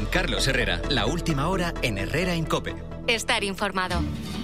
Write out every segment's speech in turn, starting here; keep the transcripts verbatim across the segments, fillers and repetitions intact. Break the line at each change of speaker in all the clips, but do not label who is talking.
Con Carlos Herrera, la última hora en Herrera en COPE.
Estar informado.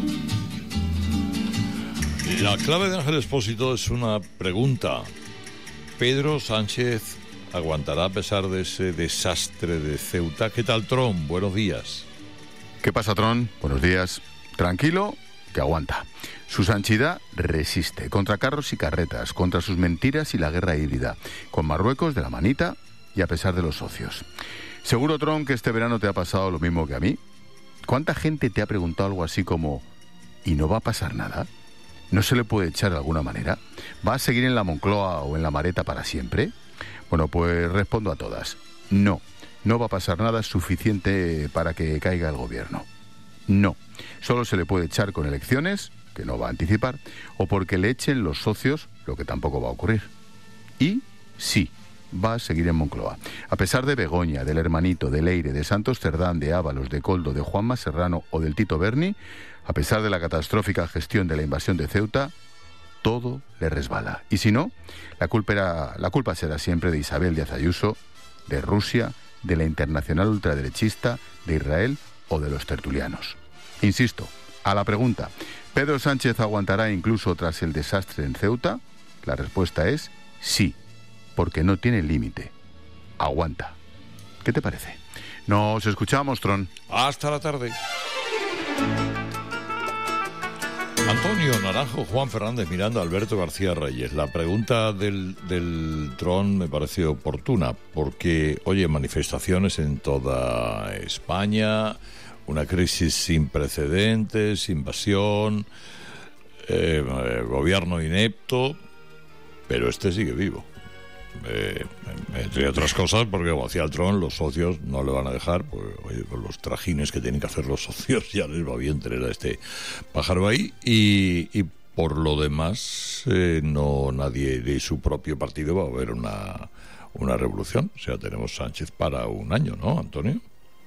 La clave de Ángel Expósito es una pregunta. ¿Pedro Sánchez aguantará a pesar de ese desastre de Ceuta? ¿Qué tal, Tron? Buenos días.
¿Qué pasa, Tron? Buenos días. Tranquilo, que aguanta. Su Sanchidad resiste contra carros y carretas, contra sus mentiras y la guerra híbrida, con Marruecos de la manita y a pesar de los socios. Seguro, Tron, que este verano te ha pasado lo mismo que a mí. ¿Cuánta gente te ha preguntado algo así como ¿y no va a pasar nada? ¿No se le puede echar de alguna manera? ¿Va a seguir en la Moncloa o en la Mareta para siempre? Bueno, pues respondo a todas. No, no va a pasar nada suficiente para que caiga el gobierno. No, solo se le puede echar con elecciones, que no va a anticipar, o porque le echen los socios, lo que tampoco va a ocurrir. Y sí, va a seguir en Moncloa. A pesar de Begoña, del Hermanito, de Leire, de Santos Cerdán, de Ábalos, de Coldo, de Juanma Serrano o del Tito Berni, a pesar de la catastrófica gestión de la invasión de Ceuta, todo le resbala. Y si no, la culpa, era, la culpa será siempre de Isabel Díaz Ayuso, de Rusia, de la internacional ultraderechista, de Israel o de los tertulianos. Insisto, a la pregunta, ¿Pedro Sánchez aguantará incluso tras el desastre en Ceuta? La respuesta es sí, porque no tiene límite. Aguanta. ¿Qué te parece? Nos escuchamos, Tron.
Hasta la tarde. Antonio Naranjo, Juan Fernández Miranda, Alberto García Reyes. La pregunta del, del Tron me parece oportuna porque, oye, manifestaciones en toda España, una crisis sin precedentes, invasión, eh, gobierno inepto, pero este sigue vivo. Eh, entre otras cosas porque, como hacía el Tron, los socios no le van a dejar, pues, oye, con los trajines que tienen que hacer los socios ya les va bien tener a este pájaro ahí. Y, y por lo demás, eh, no nadie de su propio partido va a haber una, una revolución. O sea, tenemos Sánchez para un año, ¿no, Antonio?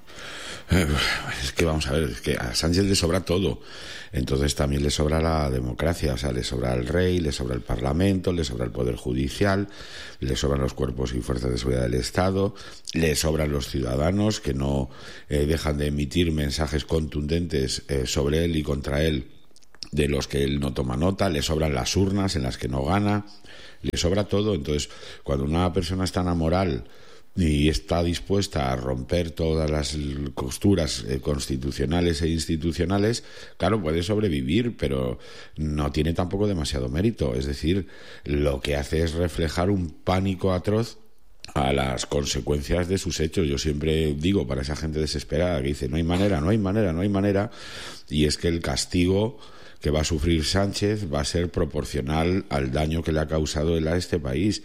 Es que vamos a ver, es que a Sánchez le sobra todo, entonces también le sobra la democracia, o sea, le sobra el rey, le sobra el parlamento, le sobra el poder judicial, le sobran los cuerpos y fuerzas de seguridad del Estado, le sobran los ciudadanos que no eh, dejan de emitir mensajes contundentes eh, sobre él y contra él, de los que él no toma nota, le sobran las urnas en las que no gana, le sobra todo. Entonces, cuando una persona es tan amoral y está dispuesta a romper todas las costuras eh, constitucionales e institucionales, claro, puede sobrevivir, pero no tiene tampoco demasiado mérito. Es decir, lo que hace es reflejar un pánico atroz a las consecuencias de sus hechos. Yo siempre digo, para esa gente desesperada que dice no hay manera, no hay manera, no hay manera, y es que el castigo que va a sufrir Sánchez va a ser proporcional al daño que le ha causado él a este país.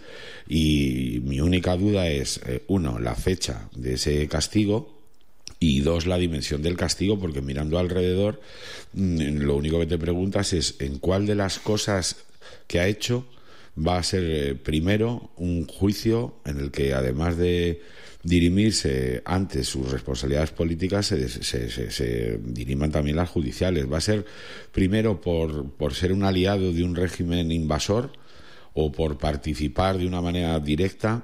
Y mi única duda es, eh, uno, la fecha de ese castigo, y dos, la dimensión del castigo, porque mirando alrededor, mmm, lo único que te preguntas es en cuál de las cosas que ha hecho va a ser eh, primero un juicio en el que, además de dirimirse antes sus responsabilidades políticas, se, se, se, se diriman también las judiciales. Va a ser primero por, por ser un aliado de un régimen invasor o por participar de una manera directa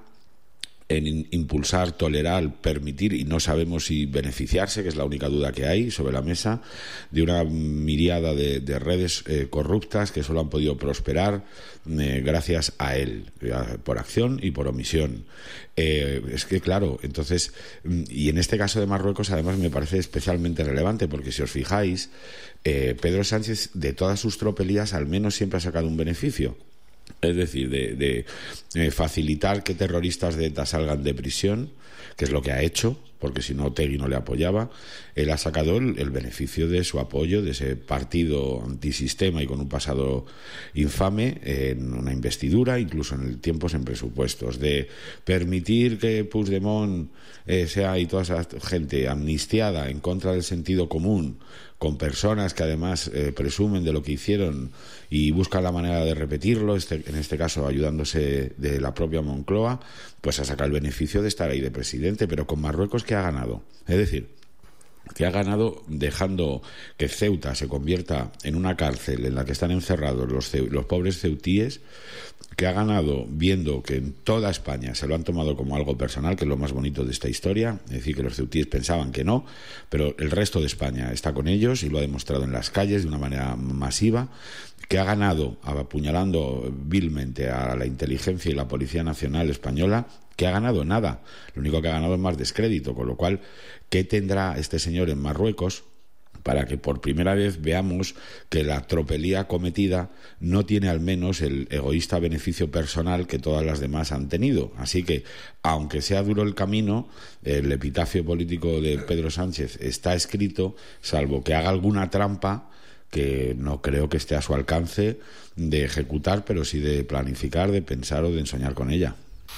en impulsar, tolerar, permitir, y no sabemos si beneficiarse, que es la única duda que hay sobre la mesa, de una miríada de, de redes eh, corruptas que solo han podido prosperar eh, gracias a él, por acción y por omisión. Eh, es que claro, entonces, y en este caso de Marruecos además me parece especialmente relevante, porque si os fijáis, eh, Pedro Sánchez de todas sus tropelías al menos siempre ha sacado un beneficio. Es decir, de, de eh, facilitar que terroristas de ETA salgan de prisión, que es lo que ha hecho, porque si no Otegi no le apoyaba. Él ha sacado el, el beneficio de su apoyo, de ese partido antisistema y con un pasado infame, en una investidura, incluso en el tiempos en presupuestos, de permitir que Puigdemont eh, sea y toda esa gente amnistiada en contra del sentido común, con personas que además eh, presumen de lo que hicieron y buscan la manera de repetirlo, este, en este caso ayudándose de la propia Moncloa, pues ha sacado el beneficio de estar ahí de presidente. Pero con Marruecos, ¿qué ha ganado? Es decir, que ha ganado dejando que Ceuta se convierta en una cárcel en la que están encerrados los, los pobres ceutíes, que ha ganado viendo que en toda España se lo han tomado como algo personal, que es lo más bonito de esta historia, es decir, que los ceutíes pensaban que no, pero el resto de España está con ellos y lo ha demostrado en las calles de una manera masiva, que ha ganado apuñalando vilmente a la inteligencia y la Policía Nacional Española, que ha ganado nada, lo único que ha ganado es más descrédito, con lo cual, ¿qué tendrá este señor en Marruecos para que por primera vez veamos que la tropelía cometida no tiene al menos el egoísta beneficio personal que todas las demás han tenido? Así que, aunque sea duro el camino, el epitafio político de Pedro Sánchez está escrito, salvo que haga alguna trampa que no creo que esté a su alcance de ejecutar, pero sí de planificar, de pensar o de ensoñar con ella.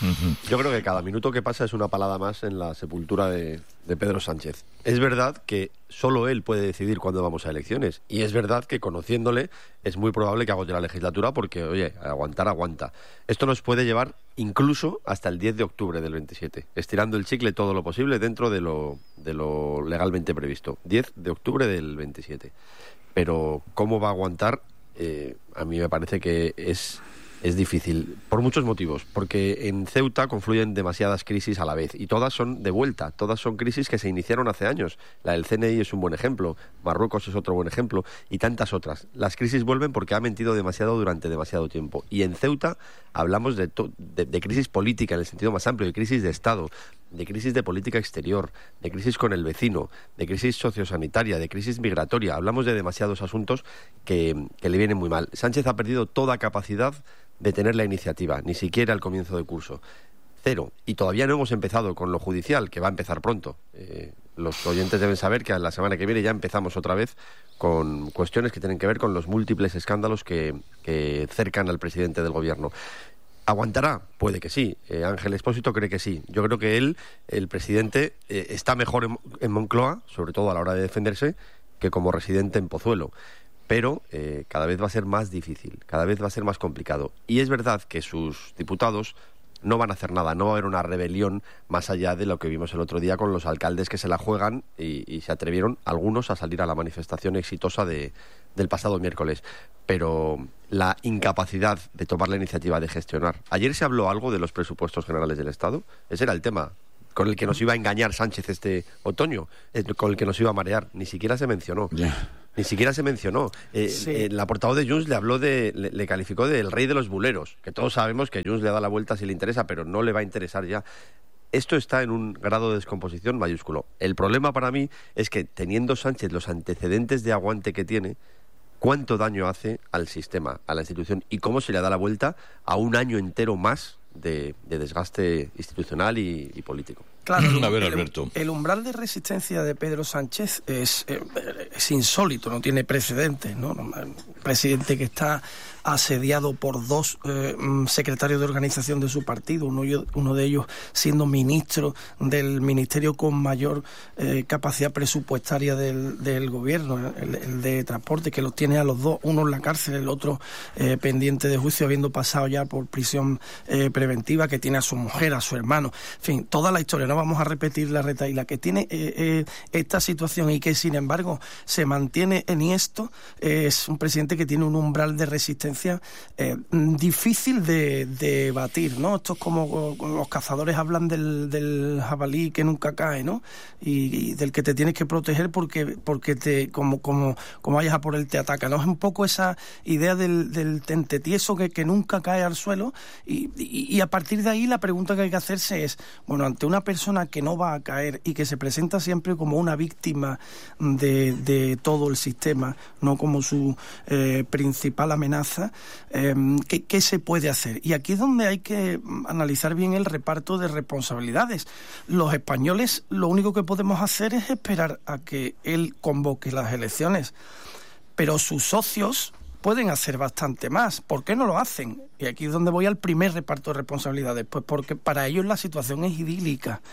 Yo creo que cada minuto que pasa es una palada más en la sepultura de, de Pedro Sánchez. Es verdad que solo él puede decidir cuándo vamos a elecciones, y es verdad que, conociéndole, es muy probable que agote la legislatura porque, oye, aguantar aguanta. Esto nos puede llevar incluso hasta el diez de octubre del veintisiete, estirando el chicle todo lo posible dentro de lo, de lo legalmente previsto. diez de octubre del veintisiete. Pero cómo va a aguantar, eh, a mí me parece que es... Es difícil, por muchos motivos, porque en Ceuta confluyen demasiadas crisis a la vez y todas son de vuelta, todas son crisis que se iniciaron hace años. La del C N I es un buen ejemplo, Marruecos es otro buen ejemplo y tantas otras. Las crisis vuelven porque ha mentido demasiado durante demasiado tiempo. Y en Ceuta hablamos de, to- de, de crisis política en el sentido más amplio, de crisis de Estado, de crisis de política exterior, de crisis con el vecino, de crisis sociosanitaria, de crisis migratoria. Hablamos de demasiados asuntos que, que le vienen muy mal. Sánchez ha perdido toda capacidad de tener la iniciativa, ni siquiera al comienzo de curso. Cero. Y todavía no hemos empezado con lo judicial, que va a empezar pronto. Eh, los oyentes deben saber que a la semana que viene ya empezamos otra vez con cuestiones que tienen que ver con los múltiples escándalos que, que cercan al presidente del gobierno. ¿Aguantará? Puede que sí. Eh, Ángel Expósito cree que sí. Yo creo que él, el presidente, eh, está mejor en, en Moncloa, sobre todo a la hora de defenderse, que como residente en Pozuelo. Pero eh, cada vez va a ser más difícil, cada vez va a ser más complicado. Y es verdad que sus diputados no van a hacer nada, no va a haber una rebelión más allá de lo que vimos el otro día con los alcaldes que se la juegan y, y se atrevieron algunos a salir a la manifestación exitosa de, del pasado miércoles. Pero la incapacidad de tomar la iniciativa de gestionar. Ayer se habló algo de los presupuestos generales del Estado, ese era el tema con el que nos iba a engañar Sánchez este otoño, con el que nos iba a marear, ni siquiera se mencionó. Yeah. Ni siquiera se mencionó. Eh, sí. eh, la portavoz de Junts le habló de, le, le calificó de el rey de los buleros, que todos sabemos que Junts le da la vuelta si le interesa, pero no le va a interesar ya. Esto está en un grado de descomposición mayúsculo. El problema para mí es que, teniendo Sánchez los antecedentes de aguante que tiene, ¿cuánto daño hace al sistema, a la institución, y cómo se le da la vuelta a un año entero más de, de desgaste institucional y, y político?
Claro,
a ver,
el,
Alberto.
El umbral de resistencia de Pedro Sánchez es, es insólito, no tiene precedentes, ¿no? Un presidente que está asediado por dos eh, secretarios de organización de su partido, uno, uno de ellos siendo ministro del ministerio con mayor eh, capacidad presupuestaria del, del gobierno, el, el de transporte, que los tiene a los dos, uno en la cárcel, el otro eh, pendiente de juicio, habiendo pasado ya por prisión eh, preventiva, que tiene a su mujer, a su hermano, en fin, toda la historia, no vamos a repetir la retahíla, que tiene eh, eh, esta situación y que sin embargo se mantiene enhiesto, eh, es un presidente que tiene un umbral de resistencia Eh, difícil de, de batir, ¿no? Esto es como los cazadores hablan del, del jabalí que nunca cae, ¿no? Y, y del que te tienes que proteger porque porque te como como como vayas a por él te ataca, ¿no? Es un poco esa idea del, del tente tieso que, que nunca cae al suelo y, y, y a partir de ahí la pregunta que hay que hacerse es, bueno, ante una persona que no va a caer y que se presenta siempre como una víctima de, de todo el sistema, no como su eh, principal amenaza, Eh, ¿qué, ¿qué se puede hacer? Y aquí es donde hay que analizar bien el reparto de responsabilidades. Los españoles lo único que podemos hacer es esperar a que él convoque las elecciones, pero sus socios pueden hacer bastante más. ¿Por qué no lo hacen? Y aquí es donde voy al primer reparto de responsabilidades, pues porque para ellos la situación es idílica.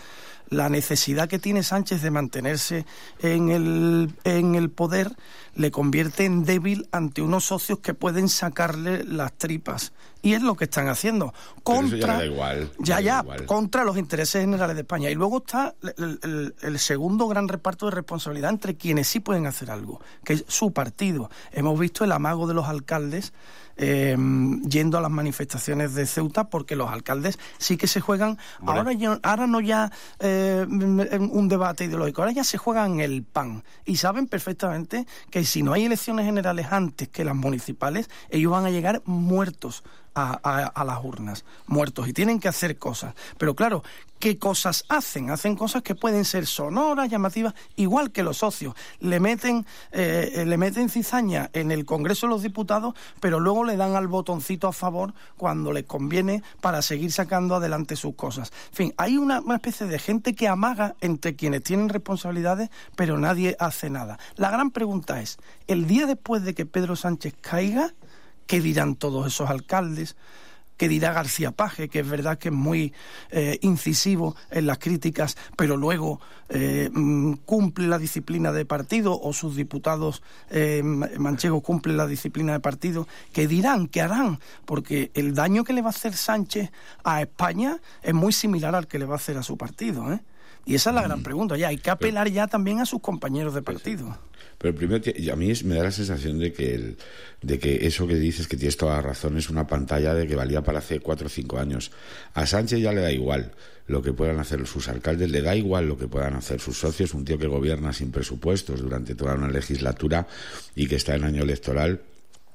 la necesidad que tiene Sánchez de mantenerse en el, en el poder le convierte en débil ante unos socios que pueden sacarle las tripas. Y es lo que están haciendo. Contra,
Pero eso ya le da igual.
Ya,
le
ya,
da igual.
contra los intereses generales de España. Y luego está el, el, el segundo gran reparto de responsabilidad entre quienes sí pueden hacer algo, que es su partido. Hemos visto el amago de los alcaldes Eh, yendo a las manifestaciones de Ceuta, porque los alcaldes sí que se juegan, bueno. ahora ya, ahora no ya eh, un debate ideológico, ahora ya se juegan el pan y saben perfectamente que si no hay elecciones generales antes que las municipales, ellos van a llegar muertos a, a, a las urnas, muertos, y tienen que hacer cosas. Pero claro, ¿qué cosas hacen? Hacen cosas que pueden ser sonoras, llamativas, igual que los socios. Le meten, eh, le meten cizaña en el Congreso de los Diputados, pero luego le dan al botoncito a favor cuando les conviene para seguir sacando adelante sus cosas. En fin, hay una, una especie de gente que amaga entre quienes tienen responsabilidades, pero nadie hace nada. La gran pregunta es, el día después de que Pedro Sánchez caiga, ¿qué dirán todos esos alcaldes? ¿Qué dirá García Paje? Que es verdad que es muy eh, incisivo en las críticas, pero luego eh, cumple la disciplina de partido, o sus diputados eh, manchegos cumplen la disciplina de partido. ¿Qué dirán? ¿Qué harán? Porque el daño que le va a hacer Sánchez a España es muy similar al que le va a hacer a su partido, ¿eh? Y esa es la gran pregunta. Ya hay que apelar ya también a sus compañeros de partido.
Pero primero, a mí me da la sensación de que el, de que eso que dices, que tienes toda la razón, es una pantalla de que valía para hace cuatro o cinco años. A Sánchez ya le da igual lo que puedan hacer sus alcaldes, le da igual lo que puedan hacer sus socios, un tío que gobierna sin presupuestos durante toda una legislatura y que está en año electoral.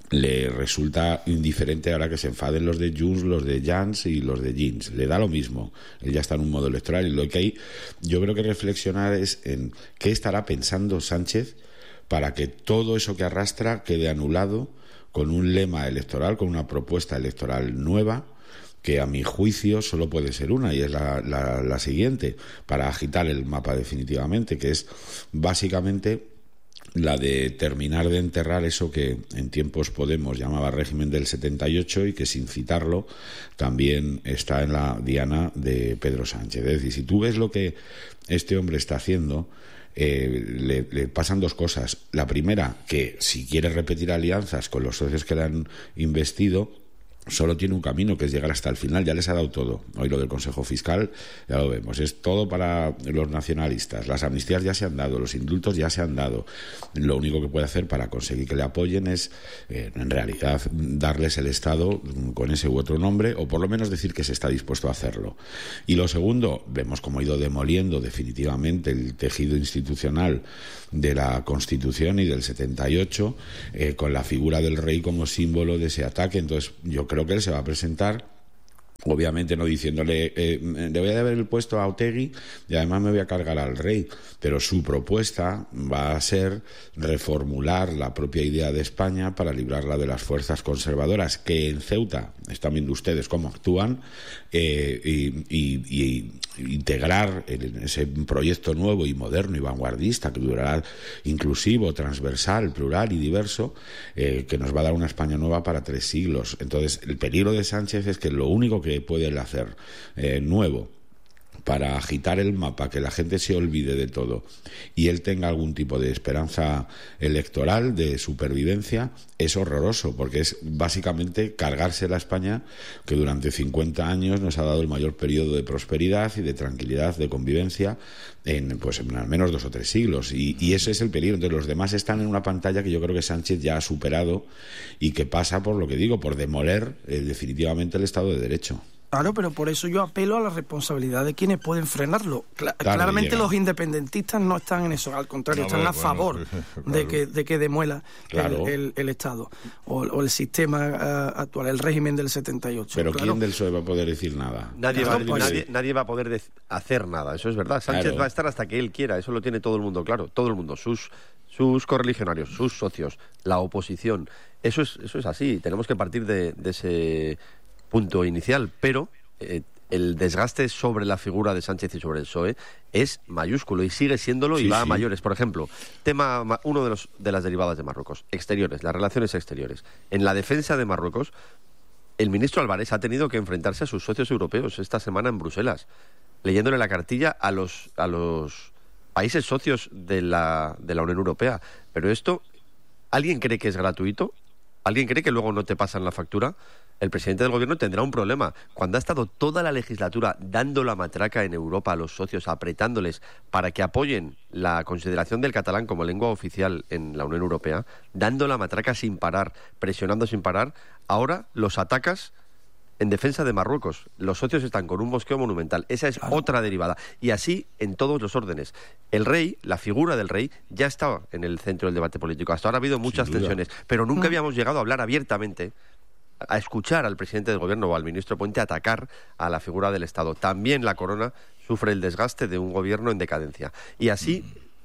Le resulta indiferente ahora que se enfaden los de Junts, los de Jans y los de Jeans. Le da lo mismo. Él ya está en un modo electoral, y lo que hay, yo creo que reflexionar es en qué estará pensando Sánchez para que todo eso que arrastra quede anulado con un lema electoral, con una propuesta electoral nueva, que a mi juicio solo puede ser una, y es la, la, la siguiente, para agitar el mapa definitivamente, que es básicamente la de terminar de enterrar eso que en tiempos Podemos llamaba régimen del setenta y ocho y que, sin citarlo, también está en la diana de Pedro Sánchez. Es decir, si tú ves lo que este hombre está haciendo, eh, le, le pasan dos cosas. La primera, que si quiere repetir alianzas con los socios que le han investido, solo tiene un camino, que es llegar hasta el final. Ya les ha dado todo. Hoy lo del Consejo Fiscal, ya lo vemos, es todo para los nacionalistas. Las amnistías ya se han dado, los indultos ya se han dado. Lo único que puede hacer para conseguir que le apoyen es, eh, en realidad, darles el Estado con ese u otro nombre, o por lo menos decir que se está dispuesto a hacerlo. Y lo segundo, vemos cómo ha ido demoliendo definitivamente el tejido institucional de la Constitución y del setenta y ocho, eh, con la figura del rey como símbolo de ese ataque. Entonces, yo creo Creo que él se va a presentar, obviamente no diciéndole eh, le voy a dar el puesto a Otegi y además me voy a cargar al rey, pero su propuesta va a ser reformular la propia idea de España para librarla de las fuerzas conservadoras, que en Ceuta están viendo ustedes cómo actúan, eh, y, y, y integrar en ese proyecto nuevo y moderno y vanguardista, que durará inclusivo, transversal, plural y diverso, eh, que nos va a dar una España nueva para tres siglos. Entonces, el peligro de Sánchez es que lo único que puede hacer eh, nuevo para agitar el mapa, que la gente se olvide de todo y él tenga algún tipo de esperanza electoral, de supervivencia, es horroroso, porque es básicamente cargarse la España que durante cincuenta años nos ha dado el mayor periodo de prosperidad y de tranquilidad, de convivencia en, pues, en al menos dos o tres siglos, y, y ese es el peligro. Entonces los demás están en una pantalla que yo creo que Sánchez ya ha superado y que pasa por lo que digo, por demoler eh, definitivamente el Estado de Derecho.
Claro, pero por eso yo apelo a la responsabilidad de quienes pueden frenarlo. Cla- claro, claramente llega. Los independentistas no están en eso, al contrario, no, están bueno, a favor bueno, claro. de que de que demuela claro. el, el, el Estado o, o el sistema uh, actual, el régimen del setenta y ocho.
Pero
claro.
¿quién del P S O E va a poder decir nada?
Nadie,
claro,
va,
pues,
nadie, nadie va a poder de- hacer nada, eso es verdad. Sánchez claro. va a estar hasta que él quiera, eso lo tiene todo el mundo claro, todo el mundo, sus sus correligionarios, sus socios, la oposición. Eso es eso es así, tenemos que partir de, de ese punto inicial, pero eh, el desgaste sobre la figura de Sánchez y sobre el P S O E es mayúsculo y sigue siéndolo, sí, y va sí. a mayores. Por ejemplo, tema uno de los de las derivadas de Marruecos, exteriores, las relaciones exteriores. En la defensa de Marruecos, el ministro Álvarez ha tenido que enfrentarse a sus socios europeos esta semana en Bruselas. leyéndole la cartilla a los a los países socios de la, de la Unión Europea. Pero esto, ¿alguien cree que es gratuito? ¿Alguien cree que luego no te pasan la factura? El presidente del gobierno tendrá un problema. Cuando ha estado toda la legislatura dando la matraca en Europa a los socios, apretándoles para que apoyen la consideración del catalán como lengua oficial en la Unión Europea, dando la matraca sin parar, presionando sin parar, ahora los atacas en defensa de Marruecos. Los socios están con un mosqueo monumental. Esa es otra derivada. Y así en todos los órdenes. El rey, la figura del rey, ya estaba en el centro del debate político. Hasta ahora ha habido muchas tensiones, pero nunca habíamos llegado a hablar abiertamente, a escuchar al presidente del gobierno o al ministro Puente atacar a la figura del Estado. También la corona sufre el desgaste de un gobierno en decadencia. Y así,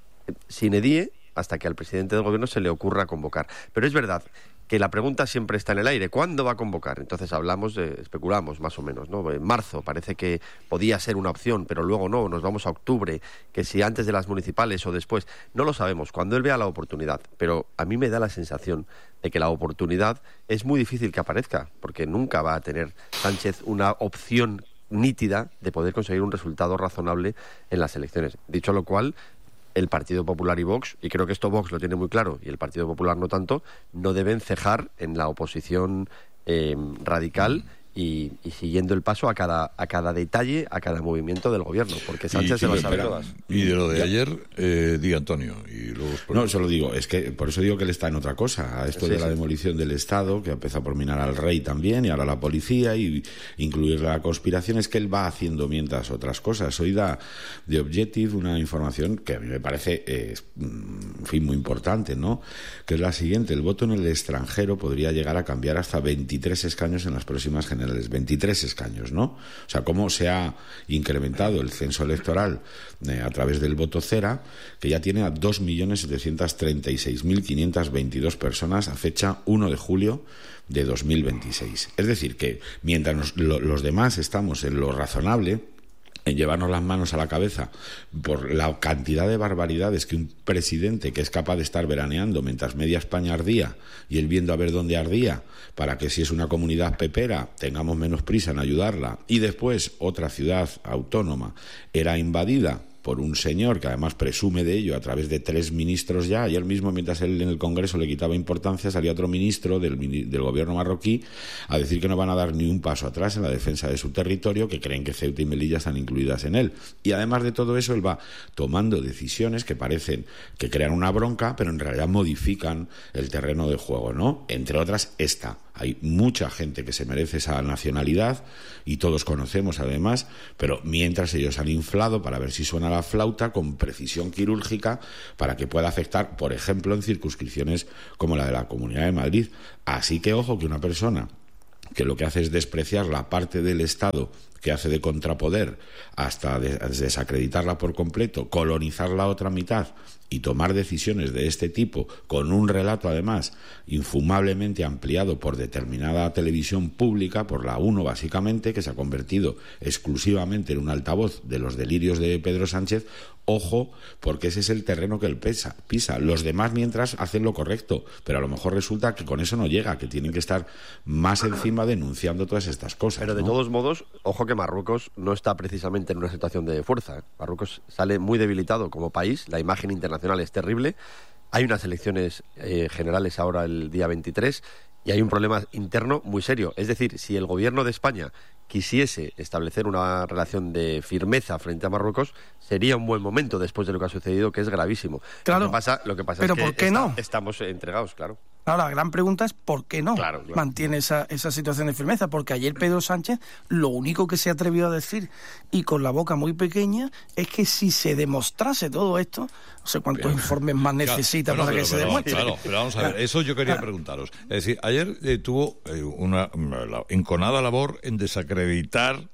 sin edie, hasta que al presidente del gobierno se le ocurra convocar. Pero es verdad que la pregunta siempre está en el aire. ¿Cuándo va a convocar? Entonces hablamos, de, especulamos más o menos, ¿no? En marzo parece que podía ser una opción, pero luego no, nos vamos a octubre, que si antes de las municipales o después, no lo sabemos, cuando él vea la oportunidad. Pero a mí me da la sensación de que la oportunidad es muy difícil que aparezca, porque nunca va a tener Sánchez una opción nítida de poder conseguir un resultado razonable en las elecciones. Dicho lo cual, el Partido Popular y Vox, y creo que esto Vox lo tiene muy claro y el Partido Popular no tanto, no deben cejar en la oposición eh, radical y, y siguiendo el paso a cada a cada detalle, a cada movimiento del gobierno, porque Sánchez y, se va a saber todas.
Y de lo de ayer, eh, di Antonio. Y luego
no, solo digo, es que por eso digo que él está en otra cosa, a esto sí, de la sí. demolición del Estado, que empezó por minar al rey también, y ahora la policía, y incluir la conspiración, es que él va haciendo mientras otras cosas. Hoy da de Objective una información que a mí me parece, eh, en fin, muy importante, ¿no? Que es la siguiente: el voto en el extranjero podría llegar a cambiar hasta veintitrés escaños en las próximas generales. veintitrés escaños, ¿no? O sea, cómo se ha incrementado el censo electoral eh, a través del voto cera, que ya tiene a dos millones setecientos treinta y seis mil quinientas veintidós personas a fecha uno de julio de dos mil veintiséis. Es decir, que mientras nos, lo, los demás estamos en lo razonable, en llevarnos las manos a la cabeza por la cantidad de barbaridades que un presidente que es capaz de estar veraneando mientras media España ardía y él viendo a ver dónde ardía, para que si es una comunidad pepera tengamos menos prisa en ayudarla, y después otra ciudad autónoma era invadida por un señor que además presume de ello a través de tres ministros ya. Ayer mismo, mientras él en el Congreso le quitaba importancia, salía otro ministro del, del gobierno marroquí a decir que no van a dar ni un paso atrás en la defensa de su territorio, que creen que Ceuta y Melilla están incluidas en él. Y además de todo eso, él va tomando decisiones que parecen que crean una bronca, pero en realidad modifican el terreno de juego, ¿no? Entre otras, esta. Hay mucha gente que se merece esa nacionalidad y todos conocemos además, pero mientras ellos han inflado para ver si suena la flauta con precisión quirúrgica para que pueda afectar, por ejemplo, en circunscripciones como la de la Comunidad de Madrid. Así que ojo, que una persona que lo que hace es despreciar la parte del Estado que hace de contrapoder hasta desacreditarla por completo, colonizar la otra mitad y tomar decisiones de este tipo con un relato además infumablemente ampliado por determinada televisión pública, por la uno básicamente, que se ha convertido exclusivamente en un altavoz de los delirios de Pedro Sánchez. Ojo, porque ese es el terreno que él pesa, pisa. Los demás mientras hacen lo correcto, pero a lo mejor resulta que con eso no llega, que tienen que estar más encima denunciando todas estas cosas.
Pero de
¿no?
todos modos, ojo que Marruecos no está precisamente en una situación de fuerza. Marruecos sale muy debilitado como país, la imagen internacional es terrible. Hay unas elecciones eh, generales ahora el día veintitrés y hay un problema interno muy serio. Es decir, si el gobierno de España quisiese establecer una relación de firmeza frente a Marruecos, sería un buen momento después de lo que ha sucedido, que es gravísimo.
Claro.
Lo que pasa, lo que pasa
pero
es que
¿por qué
está,
no?
estamos entregados, claro.
Ahora, la gran pregunta es ¿por qué no
claro, claro.
mantiene esa, esa situación de firmeza? Porque ayer Pedro Sánchez lo único que se atrevió a decir, y con la boca muy pequeña, es que si se demostrase todo esto, no sé cuántos pero, informes más necesita
claro,
para
pero,
que se
pero,
demuestre.
Claro, pero vamos a ver, eso yo quería preguntaros. Es decir, ayer eh, tuvo eh, una, una enconada labor en desacreditar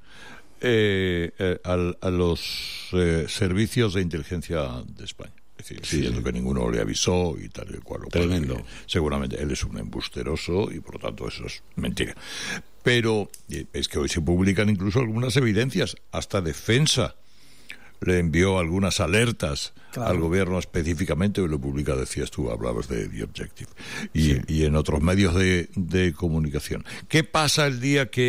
eh, eh, al, a los eh, servicios de inteligencia de España. Es decir, sí, diciendo que ninguno le avisó y tal y cual.
Tremendo.
Cual, seguramente él es un embusteroso y por lo tanto eso es mentira. Pero es que hoy se publican incluso algunas evidencias, hasta Defensa le envió algunas alertas claro. al gobierno específicamente, hoy lo publica, decías tú, hablabas de The Objective, y, sí. y en otros medios de, de comunicación. ¿Qué pasa el día que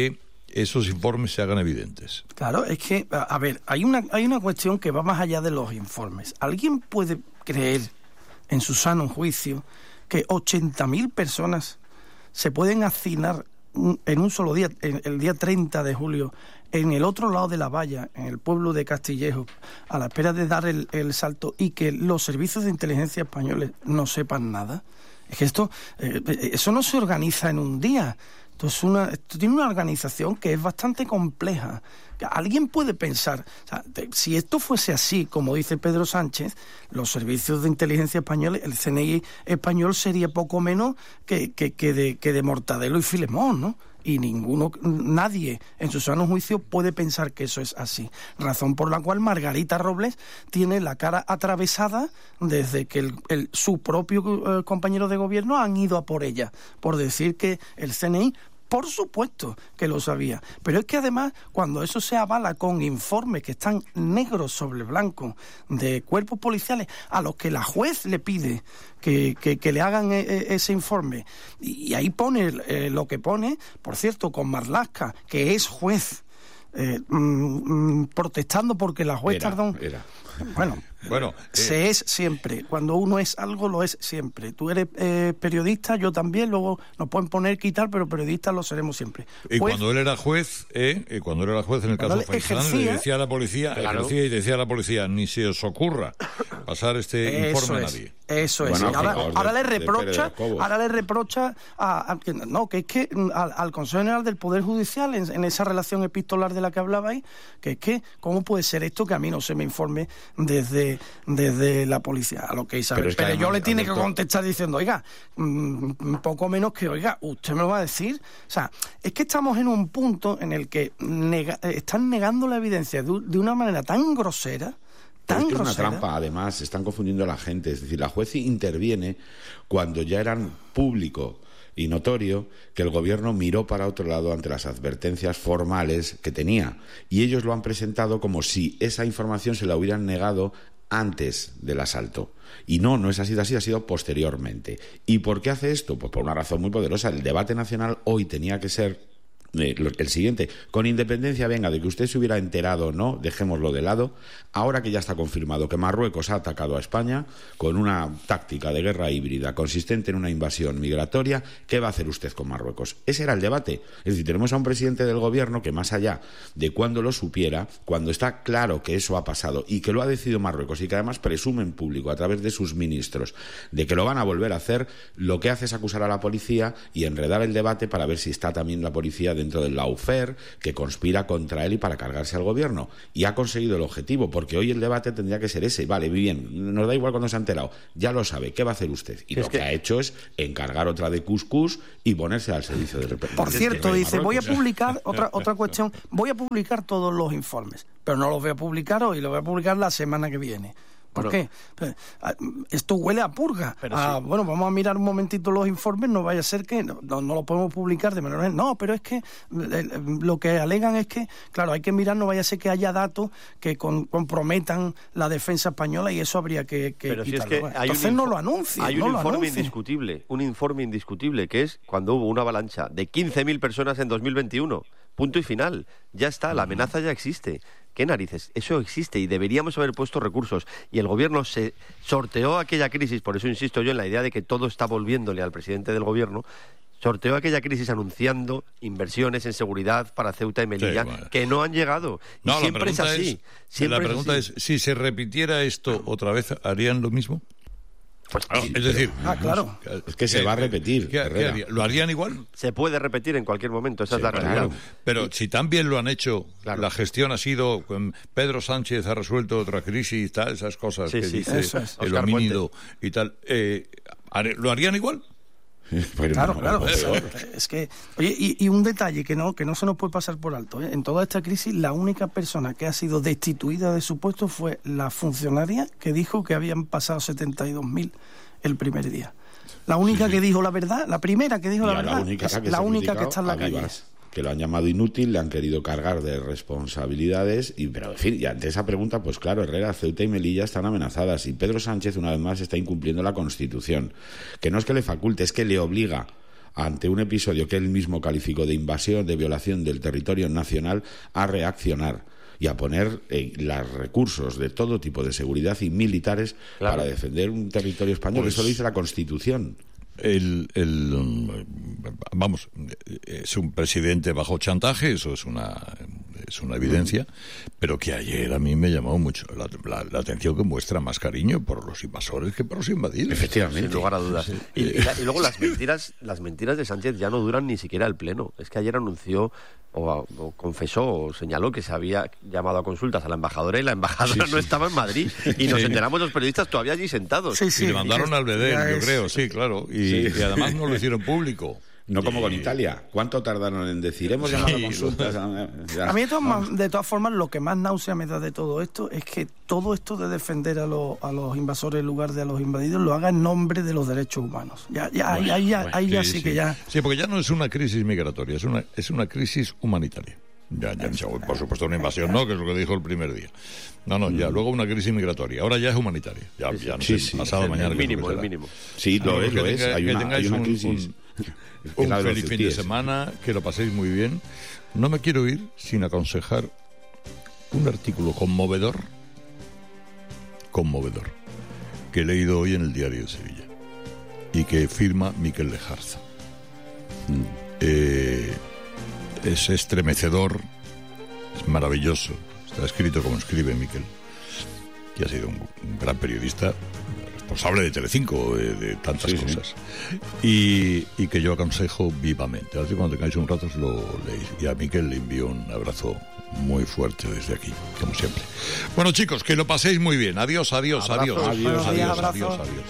esos informes se hagan evidentes.
Claro, es que, a ver, hay una, hay una cuestión que va más allá de los informes. ¿Alguien puede creer, en su sano juicio, que ochenta mil personas se pueden hacinar en un solo día, en el día treinta de julio, en el otro lado de la valla, en el pueblo de Castillejo, a la espera de dar el, el salto, y que los servicios de inteligencia españoles no sepan nada? Es que esto, eh, eso no se organiza en un día. Esto, es una, esto tiene una organización que es bastante compleja. Alguien puede pensar, o sea, de, si esto fuese así, como dice Pedro Sánchez, los servicios de inteligencia españoles, el C N I español sería poco menos que, que, que, de, que de Mortadelo y Filemón, ¿no? Y ninguno, nadie en su sano juicio puede pensar que eso es así. Razón por la cual Margarita Robles tiene la cara atravesada desde que el, el, su propio eh, compañero de gobierno han ido a por ella, por decir que el C N I, por supuesto que lo sabía. Pero es que además, cuando eso se avala con informes que están negros sobre blanco de cuerpos policiales a los que la juez le pide que, que, que le hagan e, e, ese informe, y, y ahí pone eh, lo que pone, por cierto, con Marlaska, que es juez, eh, mm, mm, protestando porque la juez
era,
tardó...
Era.
Bueno,
bueno eh,
se es siempre. Cuando uno es algo, lo es siempre. Tú eres eh, periodista, yo también, luego nos pueden poner, quitar, pero periodistas lo seremos siempre.
Y
juez,
cuando él era juez, eh, y cuando él era juez en el caso Faisán, le decía a la policía,
claro.
ejercía y decía a la policía, ni se os ocurra pasar este
eso
informe
es,
a nadie.
Eso es.
Bueno,
ahora,
de,
ahora le
de
reprocha, ahora le reprocha a, a, no, que es que al, al Consejo General del Poder Judicial, en, en esa relación epistolar de la que hablabais, que es que, ¿cómo puede ser esto que a mí no se me informe desde desde la policía? A lo que Isabel
Pero es que
Pérez
además,
yo le tiene
Alberto,
que contestar diciendo, oiga, mmm, poco menos que, oiga, usted me lo va a decir. O sea, es que estamos en un punto en el que nega, están negando la evidencia de, de una manera tan grosera, tan
es que
grosera.
Es una trampa, además, se están confundiendo a la gente. Es decir, la juez interviene cuando ya eran público y notorio que el gobierno miró para otro lado ante las advertencias formales que tenía. Y ellos lo han presentado como si esa información se la hubieran negado antes del asalto. Y no, no es así, ha sido, ha sido posteriormente. ¿Y por qué hace esto? Pues por una razón muy poderosa. El debate nacional hoy tenía que ser eh, el siguiente. Con independencia, venga, de que usted se hubiera enterado o no, dejémoslo de lado. Ahora que ya está confirmado que Marruecos ha atacado a España con una táctica de guerra híbrida consistente en una invasión migratoria, ¿qué va a hacer usted con Marruecos? Ese era el debate. Es decir, tenemos a un presidente del gobierno que, más allá de cuando lo supiera, cuando está claro que eso ha pasado y que lo ha decidido Marruecos y que además presume en público a través de sus ministros de que lo van a volver a hacer, lo que hace es acusar a la policía y enredar el debate para ver si está también la policía dentro del lawfare que conspira contra él y para cargarse al gobierno. Y ha conseguido el objetivo, porque hoy el debate tendría que ser ese. Vale, bien, nos da igual cuando se ha enterado. Ya lo sabe, ¿qué va a hacer usted? Y
es
lo que... que ha hecho es encargar otra de cuscús y ponerse al servicio del...
Por cierto, dice, voy a publicar, otra otra cuestión, voy a publicar todos los informes, pero no los voy a publicar hoy, los voy a publicar la semana que viene. ¿Por
Bueno,
qué? Esto huele a purga. Ah,
sí.
Bueno, vamos a mirar un momentito los informes, no vaya a ser que no, no, no lo podemos publicar de manera... No, pero es que eh, lo que alegan es que, claro, hay que mirar, no vaya a ser que haya datos que con, comprometan la defensa española y eso habría que, que
Pero si es
quitarlo.
que hay
Entonces
un
no
info-
lo anuncie,
Hay
no
un
lo
informe
anuncie.
indiscutible, un informe indiscutible, que es cuando hubo una avalancha de quince mil personas en dos mil veintiuno. Punto y final. Ya está, la amenaza ya existe. ¿Qué narices? Eso existe y deberíamos haber puesto recursos. Y el gobierno se sorteó aquella crisis, por eso insisto yo en la idea de que todo está volviéndole al presidente del gobierno, sorteó aquella crisis anunciando inversiones en seguridad para Ceuta y Melilla,
Sí, bueno.
que no han llegado. Y
No, la
siempre es
pregunta
así.
es,
Siempre
la pregunta
es,
es,
así.
si se repitiera esto otra vez, ¿harían lo mismo?
Pues,
Ah,
sí,
es decir,
Ah, claro.
Es que se va a repetir,
¿qué- qué
Herrera.
haría? ¿Lo harían igual?
se puede repetir en cualquier momento, esa
Sí,
es la
claro.
realidad.
Pero si tan bien lo han hecho,
Claro.
la gestión ha sido, um, Pedro Sánchez ha resuelto otra crisis, tal, esas cosas
Sí,
que
sí,
dice
eso es.
el
Óscar
homínido y tal, eh, ¿har- ¿lo harían igual?
Pero
Claro,
no,
claro.
no,
Es,
peor.
es que, oye, y, y un detalle que no que no se nos puede pasar por alto. ¿eh? En toda esta crisis, la única persona que ha sido destituida de su puesto fue la funcionaria que dijo que habían pasado setenta y dos mil el primer día. La única
Sí, sí.
que dijo la verdad, la primera que dijo
Y
la
a
verdad,
la única,
es
que, se
la
ha
única que
criticado
está en la
a
calle.
Vivas, que lo han llamado inútil, le han querido cargar de responsabilidades, y pero en fin, y ante esa pregunta, pues claro, Herrera, Ceuta y Melilla están amenazadas, y Pedro Sánchez una vez más está incumpliendo la Constitución, que no es que le faculte, es que le obliga ante un episodio que él mismo calificó de invasión, de violación del territorio nacional, a reaccionar y a poner eh, los recursos de todo tipo de seguridad y militares claro. para defender un territorio español. Pues, eso lo dice la Constitución.
El, el, vamos, es un presidente bajo chantaje, eso es una es una evidencia, pero que ayer a mí me llamó mucho la, la, la atención que muestra más cariño por los invasores que por los invadidos.
Efectivamente, sin lugar a dudas. Sí. Y, y, la, y luego las mentiras, las mentiras de Sánchez ya no duran ni siquiera el pleno. Es que ayer anunció o, o confesó o señaló que se había llamado a consultas a la embajadora y la embajadora sí, no sí. estaba en Madrid y nos sí. enteramos los periodistas todavía allí sentados.
Sí, sí. Y le mandaron al Bedel, yo es... creo, sí, claro. Y, sí. y además no lo hicieron público.
No como con Italia. ¿Cuánto tardaron en decir? Hemos llamado a consultas.
A mí, de todas, de todas formas, lo que más náusea me da de todo esto es que todo esto de defender a los, a los invasores en lugar de a los invadidos lo haga en nombre de los derechos humanos. Ya, ya, bueno, ahí, ya, bueno, ahí ya sí, sí, sí que ya...
Sí, porque ya no es una crisis migratoria, es una, es una crisis humanitaria. Ya, ya, por supuesto, una invasión, ¿no? Que es lo que dijo el primer día. No, no, ya, luego una crisis migratoria. Ahora ya es humanitaria. Ya, ya no
sí,
sé,
sí,
pasado
el
mañana.
El mínimo, el mínimo.
Sí, lo es, lo es. Hay una, hay una crisis.
Un, un, un feliz fin de semana, que lo paséis muy bien. No me quiero ir sin aconsejar un artículo conmovedor, conmovedor, que he leído hoy en el Diario de Sevilla y que firma Miquel Lejarza. Mm. Eh... Es estremecedor, es maravilloso. Está escrito como escribe Miquel, que ha sido un, un gran periodista, responsable de Telecinco, de, de tantas sí, cosas. Sí. Y, y que yo aconsejo vivamente. Así que cuando tengáis un rato os lo leéis. Y a Miquel le envío un abrazo muy fuerte desde aquí, como siempre. Bueno, chicos, que lo paséis muy bien. Adiós, adiós, adiós. Adiós, adiós, adiós, adiós, adiós.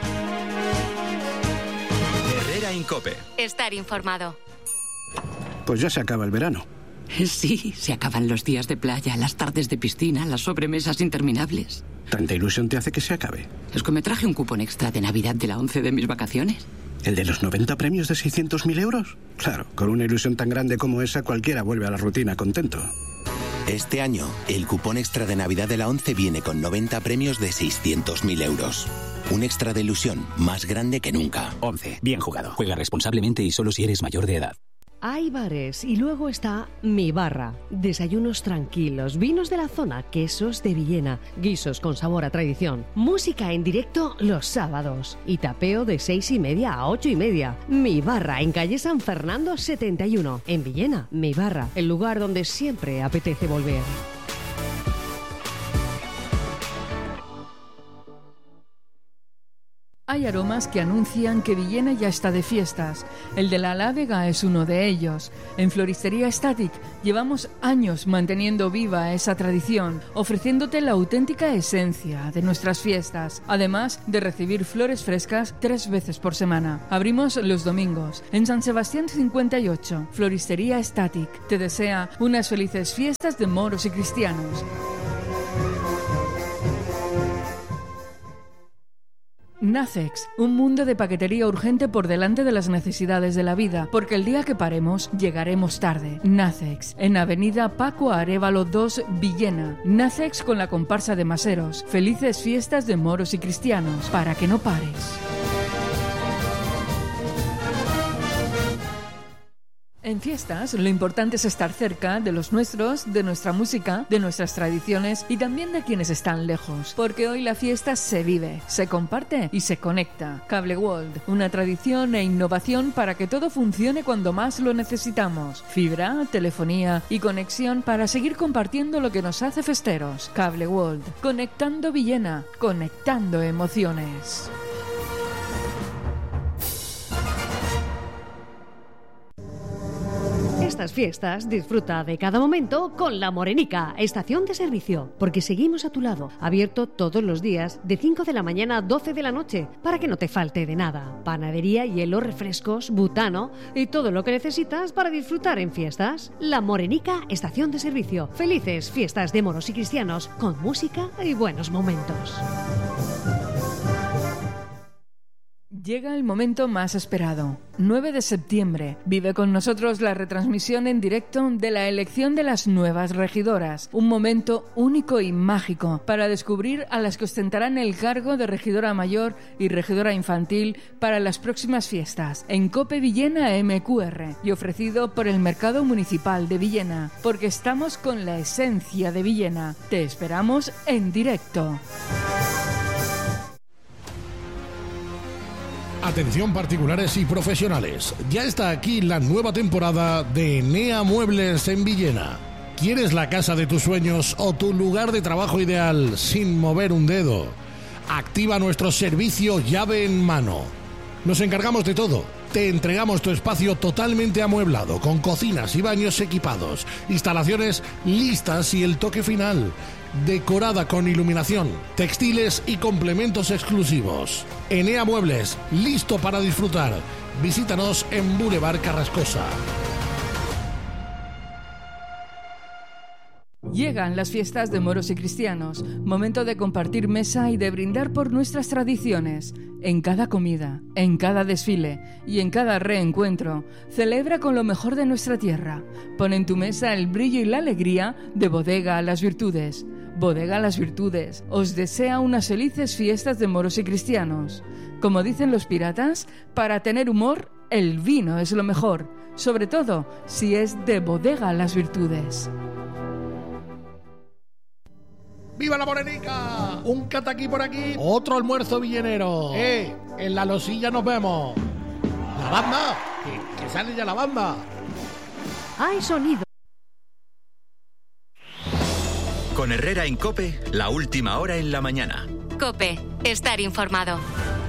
Herrera Incope.
Estar informado.
Pues ya se acaba el verano.
Sí, se acaban los días de playa, las tardes de piscina, las sobremesas interminables.
¿Tanta ilusión te hace que se acabe?
Es que me traje un cupón extra de Navidad de la once de mis vacaciones.
¿El de los noventa premios de seiscientos mil euros? Claro, con una ilusión tan grande como esa, cualquiera vuelve a la rutina contento.
Este año, el cupón extra de Navidad de la once viene con noventa premios de seiscientos mil euros. Un extra de ilusión más grande que nunca.
once. Bien jugado. Juega responsablemente y solo si eres mayor de edad.
Hay bares y luego está Mi Barra. Desayunos tranquilos, vinos de la zona, quesos de Villena, guisos con sabor a tradición, música en directo los sábados y tapeo de seis y media a ocho y media. Mi Barra en calle San Fernando setenta y uno. En Villena, Mi Barra, el lugar donde siempre apetece volver.
Hay aromas que anuncian que Villena ya está de fiestas. El de la Aládega es uno de ellos. En Floristería Static llevamos años manteniendo viva esa tradición, ofreciéndote la auténtica esencia de nuestras fiestas, además de recibir flores frescas tres veces por semana. Abrimos los domingos. En San Sebastián cincuenta y ocho, Floristería Static te desea unas felices fiestas de moros y cristianos. Nacex, un mundo de paquetería urgente por delante de las necesidades de la vida, porque el día que paremos, llegaremos tarde. Nacex, en Avenida Paco Arévalo dos, Villena. Nacex con la comparsa de maseros. Felices fiestas de moros y cristianos, para que no pares. En fiestas, lo importante es estar cerca de los nuestros, de nuestra música, de nuestras tradiciones y también de quienes están lejos. Porque hoy la fiesta se vive, se comparte y se conecta. Cable World, una tradición e innovación para que todo funcione cuando más lo necesitamos. Fibra, telefonía y conexión para seguir compartiendo lo que nos hace festeros. Cable World, conectando Villena, conectando emociones.
Estas fiestas disfruta de cada momento con La Morenica, estación de servicio, porque seguimos a tu lado, abierto todos los días de cinco de la mañana a doce de la noche, para que no te falte de nada. Panadería, hielo, refrescos, butano y todo lo que necesitas para disfrutar en fiestas. La Morenica, estación de servicio. Felices fiestas de moros y cristianos con música y buenos momentos.
Llega el momento más esperado. nueve de septiembre. Vive con nosotros la retransmisión en directo de la elección de las nuevas regidoras. Un momento único y mágico para descubrir a las que ostentarán el cargo de regidora mayor y regidora infantil para las próximas fiestas. En COPE Villena M Q R y ofrecido por el Mercado Municipal de Villena. Porque estamos con la esencia de Villena. Te esperamos en directo.
Atención particulares y profesionales, ya está aquí la nueva temporada de Enea Muebles en Villena. ¿Quieres la casa de tus sueños o tu lugar de trabajo ideal sin mover un dedo? Activa nuestro servicio llave en mano. Nos encargamos de todo. Te entregamos tu espacio totalmente amueblado, con cocinas y baños equipados, instalaciones listas y el toque final. Decorada con iluminación, textiles y complementos exclusivos. Enea Muebles, listo para disfrutar. Visítanos en Boulevard Carrascosa.
Llegan las fiestas de moros y cristianos, momento de compartir mesa y de brindar por nuestras tradiciones. En cada comida, en cada desfile y en cada reencuentro, celebra con lo mejor de nuestra tierra. Pon en tu mesa el brillo y la alegría de Bodega Las Virtudes. Bodega Las Virtudes os desea unas felices fiestas de moros y cristianos. Como dicen los piratas, para tener humor, el vino es lo mejor, sobre todo si es de Bodega Las Virtudes.
¡Viva la Morenica! Un cataquí por aquí, otro almuerzo villenero. ¡Eh! En la losilla nos vemos. ¡La banda! ¡Que, que sale ya la banda!
Hay sonido.
Con Herrera en COPE, la última hora en la mañana.
COPE, estar informado.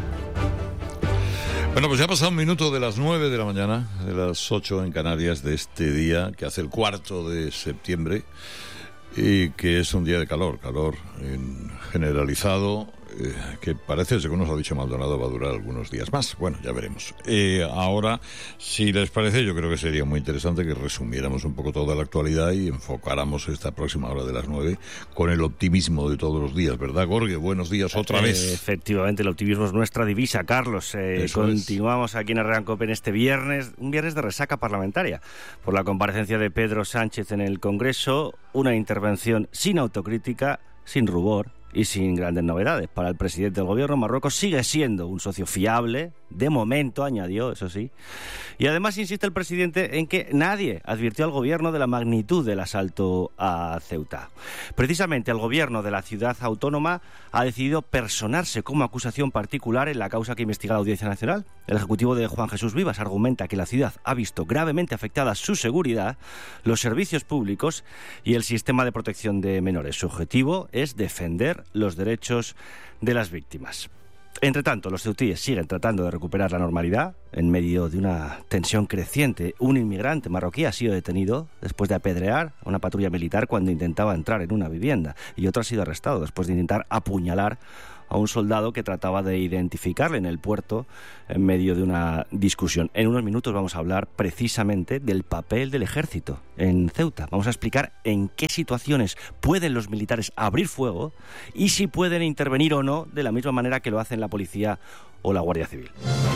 Bueno, pues ya ha pasado un minuto de las nueve de la mañana, de las ocho en Canarias de este día, que hace el cuarto de septiembre, y que es un día de calor, calor en generalizado, eh, que parece, según nos ha dicho Maldonado, va a durar algunos días más. Bueno, ya veremos. Eh, ahora, si les parece, yo creo que sería muy interesante que resumiéramos un poco toda la actualidad y enfocáramos esta próxima hora de las nueve con el optimismo de todos los días, ¿verdad, Gorge? Buenos días otra
eh,
vez.
Efectivamente, el optimismo es nuestra divisa, Carlos. Eh, continuamos es. aquí en Herrera en COPE en este viernes, un viernes de resaca parlamentaria, por la comparecencia de Pedro Sánchez en el Congreso, una intervención sin autocrítica, sin rubor y sin grandes novedades. Para el presidente del gobierno, Marruecos sigue siendo un socio fiable, de momento, añadió, eso sí. Y además insiste el presidente en que nadie advirtió al gobierno de la magnitud del asalto a Ceuta. Precisamente el gobierno de la ciudad autónoma ha decidido personarse como acusación particular en la causa que investiga la Audiencia Nacional. El ejecutivo de Juan Jesús Vivas argumenta que la ciudad ha visto gravemente afectada su seguridad, los servicios públicos y el sistema de protección de menores. Su objetivo es defender los derechos de las víctimas. Entre tanto, los ceutíes siguen tratando de recuperar la normalidad en medio de una tensión creciente. Un inmigrante marroquí ha sido detenido después de apedrear a una patrulla militar cuando intentaba entrar en una vivienda, y otro ha sido arrestado después de intentar apuñalar a un soldado que trataba de identificarle en el puerto en medio de una discusión. En unos minutos vamos a hablar precisamente del papel del ejército en Ceuta. Vamos a explicar en qué situaciones pueden los militares abrir fuego y si pueden intervenir o no de la misma manera que lo hacen la policía o la Guardia Civil.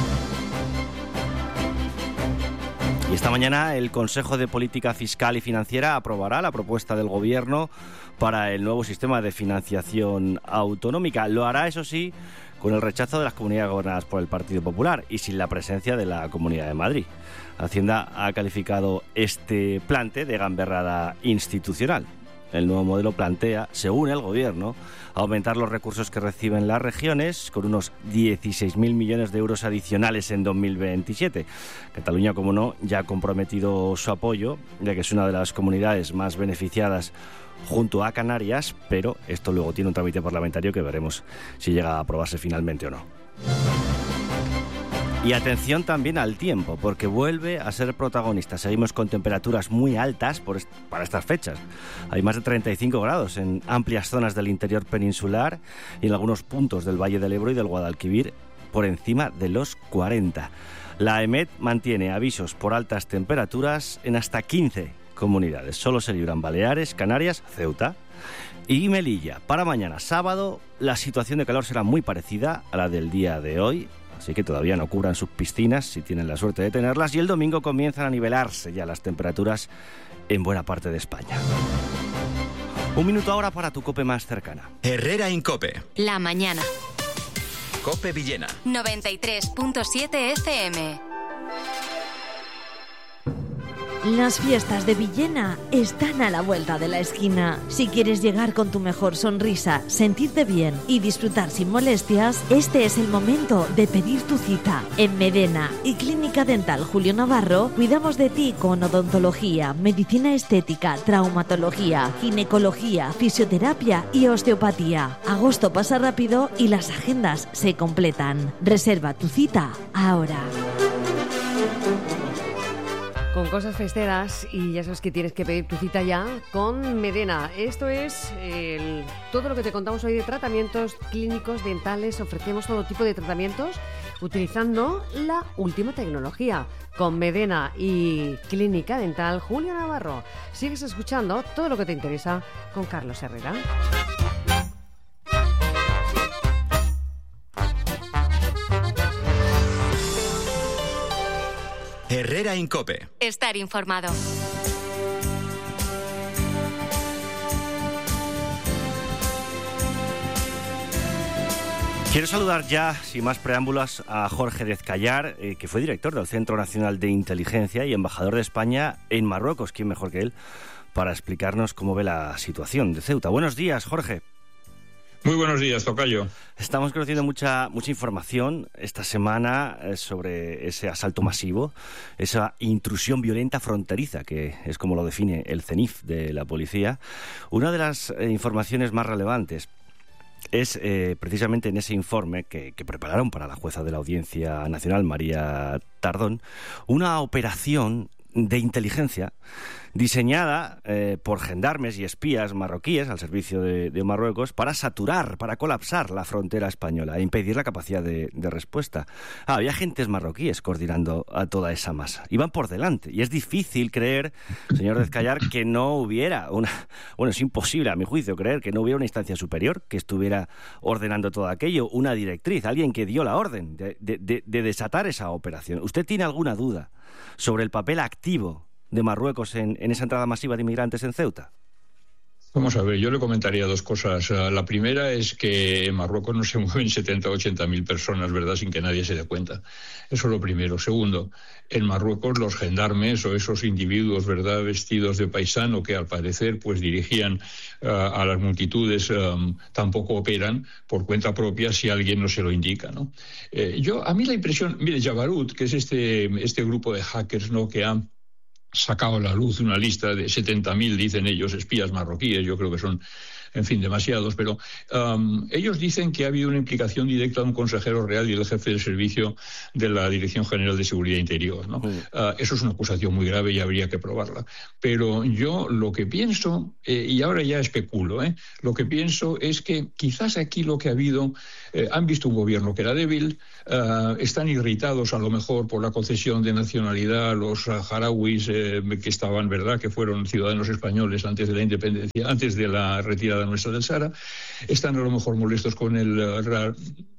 Y esta mañana el Consejo de Política Fiscal y Financiera aprobará la propuesta del Gobierno para el nuevo sistema de financiación autonómica. Lo hará, eso sí, con el rechazo de las comunidades gobernadas por el Partido Popular y sin la presencia de la Comunidad de Madrid. Hacienda ha calificado este plante de gamberrada institucional. El nuevo modelo plantea, según el Gobierno, aumentar los recursos que reciben las regiones con unos dieciséis mil millones de euros adicionales en dos mil veintisiete. Cataluña, como no, ya ha comprometido su apoyo, ya que es una de las comunidades más beneficiadas junto a Canarias, pero esto luego tiene un trámite parlamentario que veremos si llega a aprobarse finalmente o no. Y atención también al tiempo, porque vuelve a ser protagonista. Seguimos con temperaturas muy altas por est- para estas fechas. Hay más de treinta y cinco grados en amplias zonas del interior peninsular y en algunos puntos del Valle del Ebro y del Guadalquivir por encima de los cuarenta. La EMET mantiene avisos por altas temperaturas en hasta quince comunidades. Solo se libran Baleares, Canarias, Ceuta y Melilla. Para mañana sábado la situación de calor será muy parecida a la del día de hoy. así que todavía no cubran sus piscinas si tienen la suerte de tenerlas, y el domingo comienzan a nivelarse ya las temperaturas en buena parte de España. Un minuto ahora para tu COPE más cercana.
Herrera Incope.
La mañana.
COPE Villena.
noventa y tres punto siete F M.
Las fiestas de Villena están a la vuelta de la esquina. Si quieres llegar con tu mejor sonrisa, sentirte bien y disfrutar sin molestias, este es el momento de pedir tu cita. En Medena y Clínica Dental Julio Navarro, cuidamos de ti con odontología, medicina estética, traumatología, ginecología, fisioterapia y osteopatía. Agosto pasa rápido y las agendas se completan. Reserva tu cita ahora.
Con cosas festeras, y ya sabes que tienes que pedir tu cita ya con Medena. Esto es el, todo lo que te contamos hoy de tratamientos clínicos, dentales. Ofrecemos todo tipo de tratamientos utilizando la última tecnología. Con Medena y Clínica Dental Julio Navarro. Sigues escuchando todo lo que te interesa con Carlos Herrera.
Herrera Incope.
Estar informado.
Quiero saludar ya, sin más preámbulos, a Jorge Dezcayar, eh, que fue director del Centro Nacional de Inteligencia y embajador de España en Marruecos. ¿Quién mejor que él para explicarnos cómo ve la situación de Ceuta? Buenos días, Jorge.
Muy buenos días, tocayo.
Estamos conociendo mucha mucha información esta semana eh, sobre ese asalto masivo, esa intrusión violenta fronteriza, que es como lo define el CENIF de la policía. Una de las eh, informaciones más relevantes es eh, precisamente en ese informe que, que prepararon para la jueza de la Audiencia Nacional, María Tardón, una operación de inteligencia diseñada eh, por gendarmes y espías marroquíes al servicio de, de Marruecos para saturar, para colapsar la frontera española e impedir la capacidad de, de respuesta. Ah, había agentes marroquíes coordinando a toda esa masa. Iban por delante. Y es difícil creer, señor Dezcayar, que no hubiera una... Bueno, es imposible, a mi juicio, creer que no hubiera una instancia superior que estuviera ordenando todo aquello, una directriz, alguien que dio la orden de, de, de, de desatar esa operación. ¿Usted tiene alguna duda sobre el papel activo de Marruecos en, en esa entrada masiva de inmigrantes en Ceuta?
Vamos a ver, yo le comentaría dos cosas. La primera es que en Marruecos no se mueven setenta o ochenta mil personas, ¿verdad?, sin que nadie se dé cuenta. Eso es lo primero. Segundo, en Marruecos los gendarmes o esos individuos, ¿verdad?, vestidos de paisano que al parecer pues dirigían uh, a las multitudes, um, tampoco operan por cuenta propia si alguien no se lo indica, ¿no? Eh, yo, a mí la impresión, mire, Jabarut, que es este, este grupo de hackers, ¿no?, que han sacado a la luz una lista de setenta mil, dicen ellos, espías marroquíes. Yo creo que son, en fin, demasiados, pero um, ellos dicen que ha habido una implicación directa de un consejero real y del jefe del servicio de la Dirección General de Seguridad Interior, ¿no? Uh, eso es una acusación muy grave y habría que probarla. Pero yo lo que pienso, eh, y ahora ya especulo, ¿eh? lo que pienso es que quizás aquí lo que ha habido, eh, han visto un gobierno que era débil, uh, están irritados a lo mejor por la concesión de nacionalidad a los saharauis eh, que estaban, ¿verdad?, que fueron ciudadanos españoles antes de la independencia, antes de la retirada nuestra del Sahara. Están a lo mejor molestos con la re,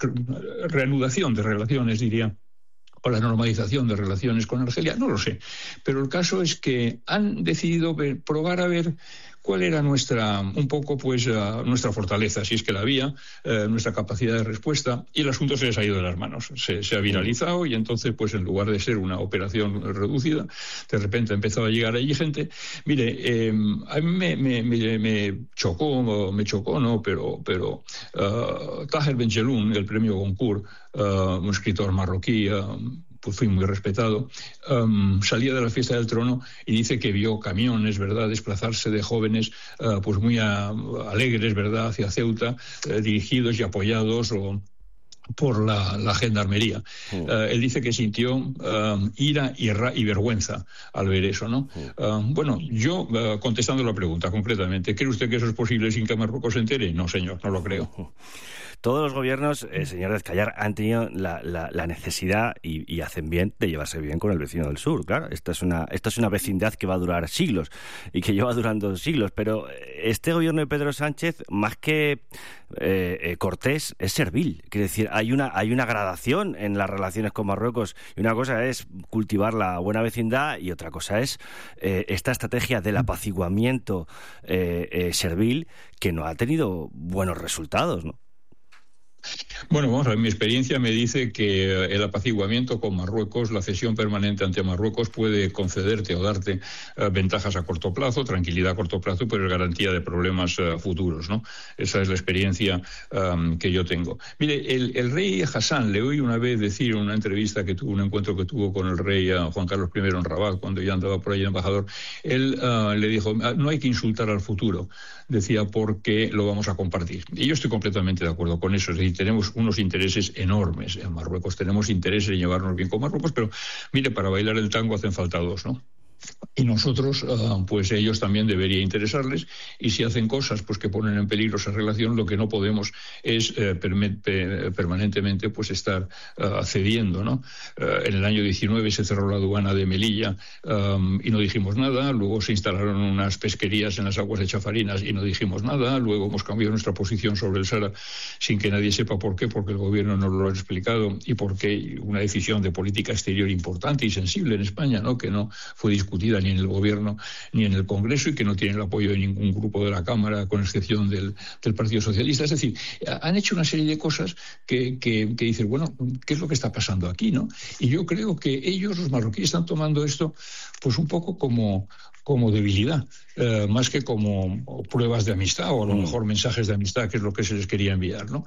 reanudación de relaciones, diría, o la normalización de relaciones con Argelia, no lo sé. Pero el caso es que han decidido ver, probar a ver cuál era nuestra, un poco, pues, uh, nuestra fortaleza, si es que la había, uh, nuestra capacidad de respuesta, y el asunto se les ha ido de las manos. Se, se ha viralizado y entonces, pues, en lugar de ser una operación reducida, de repente ha empezado a llegar allí gente. Mire, eh, a mí me, me, me, me chocó, me chocó, ¿no? Pero, pero uh, Taher Benjeloun, el premio Goncourt, uh, un escritor marroquí, uh, pues fui muy respetado, um, salía de la fiesta del trono y dice que vio camiones, ¿verdad?, desplazarse de jóvenes uh, pues muy a, alegres, ¿verdad?, hacia Ceuta, eh, dirigidos y apoyados o por la, la gendarmería. Mm. Uh, él dice que sintió uh, ira y, ra y vergüenza al ver eso, ¿no? Mm. Uh, bueno, yo, uh, contestando la pregunta concretamente, ¿cree usted que eso es posible sin que Marruecos se entere? No, señor, no lo creo.
Todos los gobiernos, eh, señor Ezcayar, han tenido la, la, la necesidad, y, y hacen bien, de llevarse bien con el vecino del sur. Claro, esta es una, esta es una vecindad que va a durar siglos y que lleva durando siglos. Pero este gobierno de Pedro Sánchez, más que eh, eh, cortés, es servil. Quiere decir, hay una, hay una gradación en las relaciones con Marruecos, y una cosa es cultivar la buena vecindad y otra cosa es eh, esta estrategia del apaciguamiento eh, eh, servil, que no ha tenido buenos resultados, ¿no?
Bueno, vamos a ver, mi experiencia me dice que el apaciguamiento con Marruecos, la cesión permanente ante Marruecos puede concederte o darte uh, ventajas a corto plazo, tranquilidad a corto plazo, pero es garantía de problemas uh, futuros, ¿no? Esa es la experiencia um, que yo tengo. Mire, el, el rey Hassan, le oí una vez decir en una entrevista que tuvo, un encuentro que tuvo con el rey uh, Juan Carlos primero en Rabat, cuando ya andaba por ahí el embajador, él uh, le dijo, no hay que insultar al futuro, decía, porque lo vamos a compartir. Y yo estoy completamente de acuerdo con eso, es decir, tenemos unos intereses enormes en Marruecos, tenemos interés en llevarnos bien con Marruecos, pero mire, para bailar el tango hacen falta dos, ¿no? Y nosotros, uh, pues ellos también debería interesarles, y si hacen cosas pues que ponen en peligro esa relación, lo que no podemos es eh, perme- permanentemente pues estar uh, cediendo, ¿no? Uh, en el año diecinueve se cerró la aduana de Melilla um, y no dijimos nada, luego se instalaron unas pesquerías en las aguas de Chafarinas y no dijimos nada, luego hemos cambiado nuestra posición sobre el Sahara sin que nadie sepa por qué, porque el gobierno no lo ha explicado y porque una decisión de política exterior importante y sensible en España, ¿no? Que no fue discutida ni en el gobierno ni en el Congreso y que no tiene el apoyo de ningún grupo de la Cámara, con excepción del, del Partido Socialista. Es decir, han hecho una serie de cosas que, que, que dicen, bueno, ¿qué es lo que está pasando aquí, no? Y yo creo que ellos, los marroquíes, están tomando esto pues un poco como, como debilidad, eh, más que como pruebas de amistad o a lo mejor mensajes de amistad, que es lo que se les quería enviar, ¿no?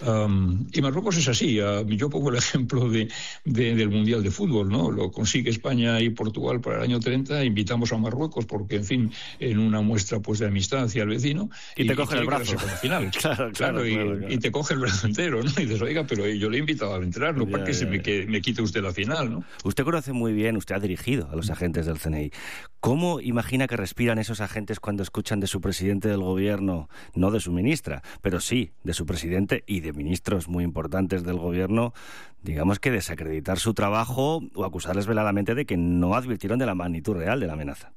Um, y Marruecos es así. Uh, yo pongo el ejemplo de, de, del Mundial de Fútbol, ¿no? Lo consigue España y Portugal para el año treinta, invitamos a Marruecos porque, en fin, en una muestra pues de amistad hacia el vecino.
Y, y te coge el brazo.
Con la final.
claro, claro,
claro, y,
claro, claro.
y te coge el brazo entero, ¿no? Y dices, oiga, pero yo le he invitado a entrar, no
ya,
para que
ya,
se me,
ya.
que me quite usted la final, ¿no?
Usted conoce muy bien, usted ha dirigido a los agentes del C N I. ¿Cómo imagina que respiran esos agentes cuando escuchan de su presidente del gobierno, no de su ministra, pero sí de su presidente y de ministros muy importantes del gobierno, digamos que desacreditar su trabajo o acusarles veladamente de que no advirtieron de la magnitud real de la amenaza?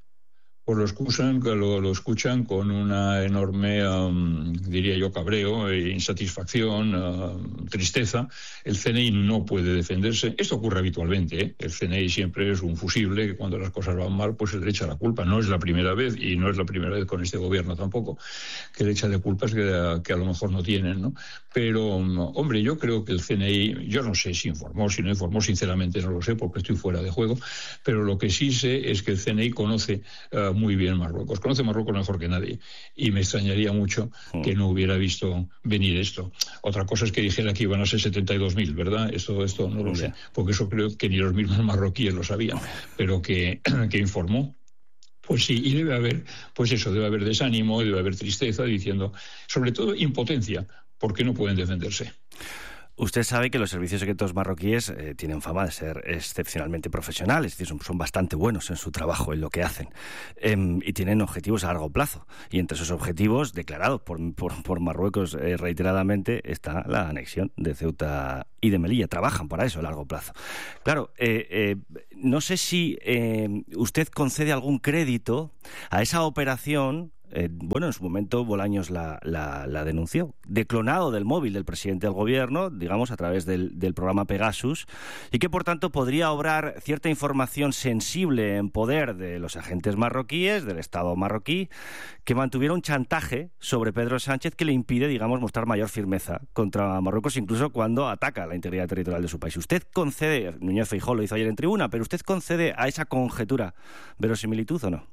Pues lo escuchan, lo, lo escuchan con una enorme, um, diría yo, cabreo, e insatisfacción, uh, tristeza. El C N I no puede defenderse. Esto ocurre habitualmente, ¿eh? El C N I siempre es un fusible que cuando las cosas van mal, pues se le echa la culpa. No es la primera vez, y no es la primera vez con este gobierno tampoco, que le echa de culpas que, que a lo mejor no tienen, ¿no? Pero, um, hombre, yo creo que el C N I, yo no sé si informó, si no informó, sinceramente no lo sé, porque estoy fuera de juego, pero lo que sí sé es que el C N I conoce uh, muy bien Marruecos, conoce Marruecos mejor que nadie, y me extrañaría mucho que no hubiera visto venir esto. Otra cosa es que dijera que iban a ser setenta y dos mil, ¿verdad? Esto, esto no lo sé, porque eso creo que ni los mismos marroquíes lo sabían, pero que, que informó. Pues sí, y debe haber, pues eso, debe haber desánimo, debe haber tristeza, diciendo, sobre todo impotencia, porque no pueden defenderse.
Usted sabe que los servicios secretos marroquíes eh, tienen fama de ser excepcionalmente profesionales, es decir, son, son bastante buenos en su trabajo, en lo que hacen, eh, y tienen objetivos a largo plazo. Y entre esos objetivos, declarados por, por, por Marruecos eh, reiteradamente, está la anexión de Ceuta y de Melilla. Trabajan para eso a largo plazo. Claro, eh, eh, no sé si eh, usted concede algún crédito a esa operación. Eh, bueno, en su momento Bolaños la, la, la denunció, de clonado del móvil del presidente del gobierno, digamos, a través del, del programa Pegasus, y que, por tanto, podría obrar cierta información sensible en poder de los agentes marroquíes, del Estado marroquí, que mantuviera un chantaje sobre Pedro Sánchez que le impide, digamos, mostrar mayor firmeza contra Marruecos, incluso cuando ataca la integridad territorial de su país. Usted concede, Núñez Feijóo lo hizo ayer en tribuna, pero ¿usted concede a esa conjetura verosimilitud o no?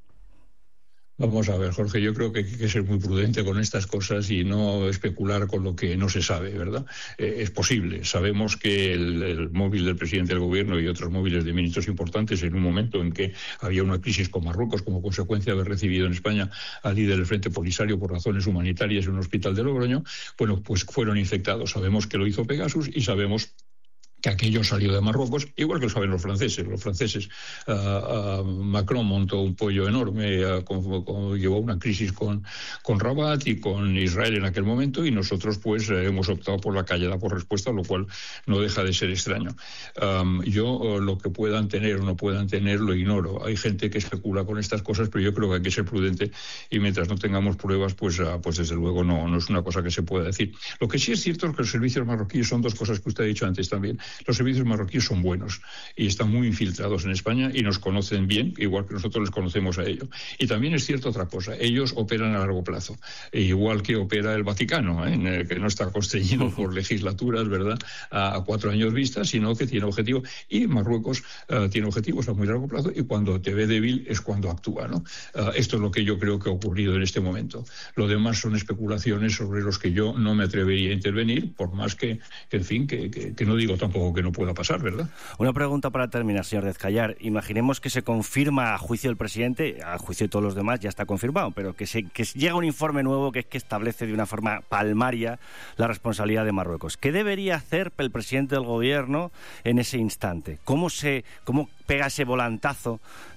Vamos a ver, Jorge, yo creo que hay que ser muy prudente con estas cosas y no especular con lo que no se sabe, ¿verdad? Eh, es posible. Sabemos que el, el móvil del presidente del gobierno y otros móviles de ministros importantes, en un momento en que había una crisis con Marruecos como consecuencia de haber recibido en España al líder del Frente Polisario por razones humanitarias en un hospital de Logroño, bueno, pues fueron infectados. Sabemos que lo hizo Pegasus y sabemos que aquello salió de Marruecos, igual que lo saben los franceses. Los franceses, uh, uh, Macron montó un pollo enorme, uh, con, con, llevó una crisis con, con Rabat y con Israel en aquel momento, y nosotros pues eh, hemos optado por la callada por respuesta, lo cual no deja de ser extraño. Um, yo uh, lo que puedan tener o no puedan tener lo ignoro. Hay gente que especula con estas cosas, pero yo creo que hay que ser prudente, y mientras no tengamos pruebas, pues, uh, pues desde luego no, no es una cosa que se pueda decir. Lo que sí es cierto es que los servicios marroquíes son dos cosas que usted ha dicho antes también. Los servicios marroquíes son buenos y están muy infiltrados en España y nos conocen bien, igual que nosotros les conocemos a ellos. Y también es cierto otra cosa, ellos operan a largo plazo, e igual que opera el Vaticano, ¿eh? en el que no está constreñido por legislaturas, ¿verdad?, a, a cuatro años vista, sino que tiene objetivo. Y Marruecos uh, tiene objetivos a muy largo plazo, y cuando te ve débil es cuando actúa, ¿no? Uh, esto es lo que yo creo que ha ocurrido en este momento. Lo demás son especulaciones sobre los que yo no me atrevería a intervenir, por más que, que en fin, que, que, que no digo tampoco que no pueda pasar, ¿verdad?
Una pregunta para terminar, señor Dezcayar. Imaginemos que se confirma a juicio del presidente, a juicio de todos los demás ya está confirmado, pero que, se, que llega un informe nuevo que es que establece de una forma palmaria la responsabilidad de Marruecos. ¿Qué debería hacer el presidente del gobierno en ese instante? ¿Cómo se, cómo pega ese volantazo?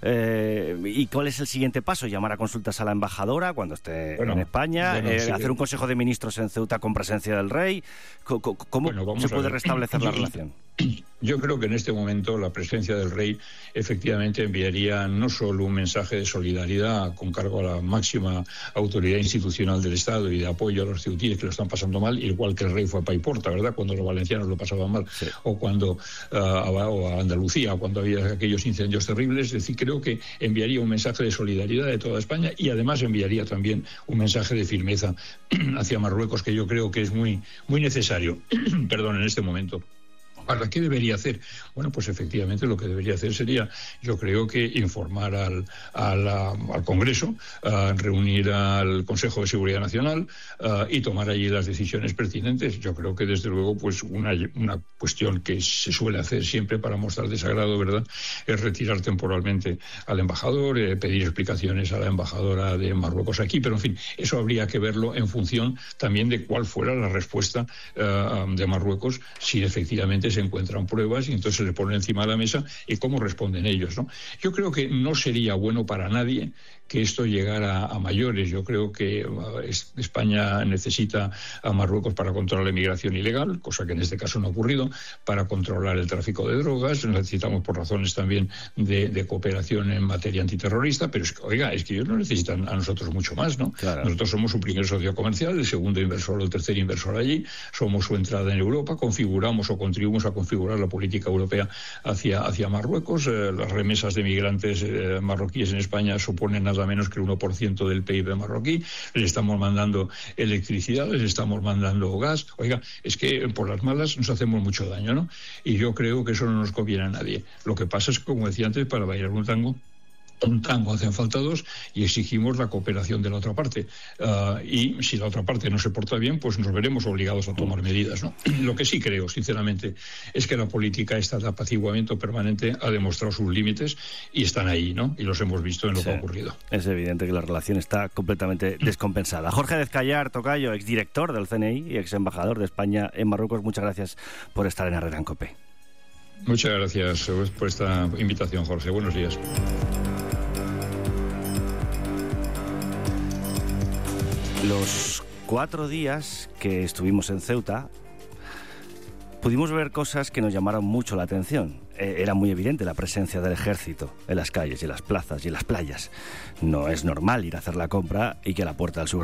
Eh, ¿Y cuál es el siguiente paso? ¿Llamar a consultas a la embajadora cuando esté bueno, en España? Bueno, eh, sí. ¿Hacer un consejo de ministros en Ceuta con presencia del rey? ¿Cómo, cómo bueno, se puede restablecer la relación?
Yo creo que en este momento la presencia del rey efectivamente enviaría no solo un mensaje de solidaridad con cargo a la máxima autoridad institucional del Estado y de apoyo a los ceutíes que lo están pasando mal, igual que el rey fue a Paiporta, ¿verdad?, cuando los valencianos lo pasaban mal, sí. o cuando uh, a, o a Andalucía, cuando había aquellos incendios terribles. Es decir, creo que enviaría un mensaje de solidaridad de toda España, y además enviaría también un mensaje de firmeza hacia Marruecos, que yo creo que es muy, muy necesario perdón, en este momento. ¿Para qué debería hacer? Bueno, pues efectivamente lo que debería hacer sería, yo creo que informar al, al, al Congreso, uh, reunir al Consejo de Seguridad Nacional uh, y tomar allí las decisiones pertinentes. Yo creo que desde luego pues una, una cuestión que se suele hacer siempre para mostrar desagrado, ¿verdad?, es retirar temporalmente al embajador, eh, pedir explicaciones a la embajadora de Marruecos aquí, pero en fin, eso habría que verlo en función también de cuál fuera la respuesta uh, de Marruecos, si efectivamente se encuentran pruebas y entonces se le ponen encima de la mesa y cómo responden ellos, ¿no? Yo creo que no sería bueno para nadie que esto llegara a mayores. Yo creo que uh, España necesita a Marruecos para controlar la inmigración ilegal, cosa que en este caso no ha ocurrido, para controlar el tráfico de drogas. Necesitamos por razones también de, de cooperación en materia antiterrorista, pero es que, oiga, es que ellos no necesitan a nosotros mucho más, ¿no? Claro. Nosotros somos su primer socio comercial, el segundo inversor o el tercer inversor allí, somos su entrada en Europa, configuramos o contribuimos a configurar la política europea hacia, hacia Marruecos. Eh, las remesas de migrantes eh, marroquíes en España suponen nada menos que el uno por ciento del P I B marroquí. Les estamos mandando electricidad, les estamos mandando gas. Oiga, es que por las malas nos hacemos mucho daño, ¿no? Y yo creo que eso no nos conviene a nadie. Lo que pasa es que, como decía antes, para bailar un tango, un tango hacen falta dos, y exigimos la cooperación de la otra parte. Uh, y si la otra parte no se porta bien, pues nos veremos obligados a tomar medidas, ¿no? Lo que sí creo, sinceramente, es que la política esta de apaciguamiento permanente ha demostrado sus límites y están ahí, ¿no? Y los hemos visto en lo sí, que ha ocurrido.
Es evidente que la relación está completamente descompensada. Jorge Dezcayar, tocayo, exdirector del C N I y ex embajador de España en Marruecos, muchas gracias por estar en Herrera en COPE.
Muchas gracias por esta invitación, Jorge. Buenos días.
Los cuatro días que estuvimos en Ceuta pudimos ver cosas que nos llamaron mucho la atención. Eh, era muy evidente la presencia del ejército en las calles y en las plazas y en las playas. No es normal ir a hacer la compra y que a la puerta del